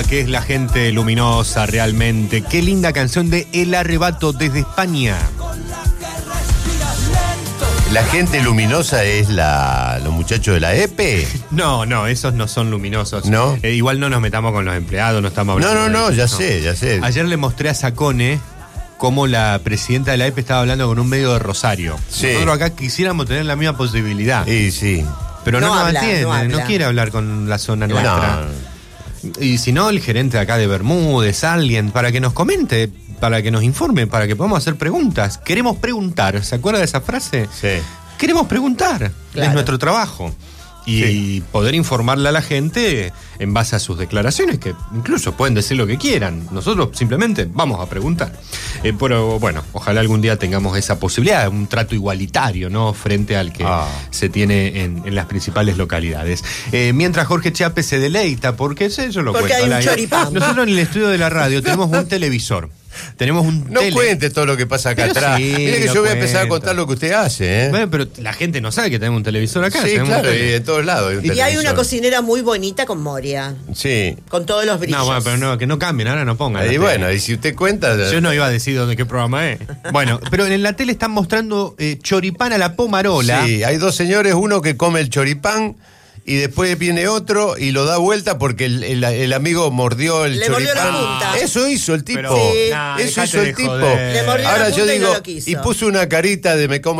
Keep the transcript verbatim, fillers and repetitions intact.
Que es la gente luminosa realmente. Qué linda canción de El Arrebato desde España. ¿La gente luminosa es la los muchachos de la E P E? No, no, esos no son luminosos. ¿No? Eh, igual no nos metamos con los empleados, no estamos hablando. No, no, no, de ya eso, sé, ya sé. Ayer le mostré a Sacone cómo la presidenta de la E P E estaba hablando con un medio de Rosario. Sí. Nosotros acá quisiéramos tener la misma posibilidad. Sí, sí. Pero no, No nos habla, atiende, no no, habla. quiere hablar con la zona nuestra. No. Y si no, el gerente de acá de Bermúdez, alguien, para que nos comente, para que nos informe, para que podamos hacer preguntas. Queremos preguntar, ¿se acuerda de esa frase? Sí. Queremos preguntar, Claro. es nuestro trabajo. Y Sí. poder informarle a la gente en base a sus declaraciones, que incluso pueden decir lo que quieran. Nosotros simplemente vamos a preguntar. Eh, pero bueno, ojalá algún día tengamos esa posibilidad, un trato igualitario, ¿no? Frente al que Ah. se tiene en, en las principales localidades. Eh, mientras Jorge Chiape se deleita, porque eso yo lo Porque cuento. hay un al aire. choripán. Nosotros en el estudio de la radio tenemos un televisor. Tenemos un No tele. cuente todo lo que pasa acá Pero atrás. sí, Mire que lo yo voy a empezar a cuento. contar lo que usted hace, ¿eh? Bueno, pero la gente no sabe que tenemos un televisor acá. Sí, tenemos un claro, tele. y en todos lados hay un Y hay una televisor. cocinera muy bonita con Moria, Sí. con todos los brillos. No, bueno, pero no, que no cambien, ahora no pongan. la Y tele. bueno, y si usted cuenta... Yo no iba a decir dónde qué programa es. Bueno, pero en la tele están mostrando eh, choripán a la pomarola. Sí, hay dos señores, uno que come el choripán y después viene otro y lo da vuelta porque el, el- el amigo mordió el Le mordió choripán. la punta. Eso hizo el tipo. Pero, Sí. nah, Eso dejate hizo el de tipo. joder. Le mordió la Ahora yo punta y digo, no lo quiso. y puso una carita de me como